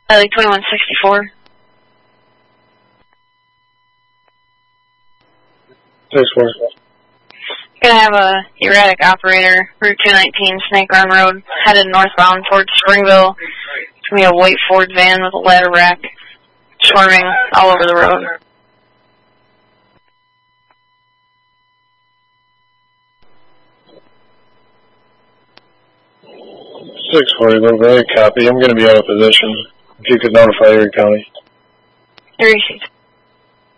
Like 2164. 6-4. Gonna have a erratic operator, Route 219, Snake Run Road, headed northbound towards Springville. It's gonna be a white Ford van with a ladder rack, swarming all over the road. Very copy. I'm going to be out of position. If you could notify Erie County. Erie.